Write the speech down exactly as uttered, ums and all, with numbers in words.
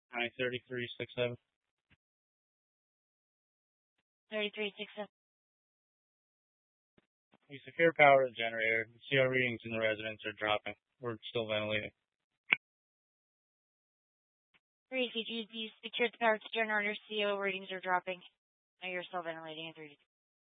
Nine thirty-three six seven. thirty-three six seven. We secure power to the generator. The C O readings in the residence are dropping. We're still ventilating. three, if you, you secured the power to generator, C O readings are dropping. Now you're still ventilating at thirty.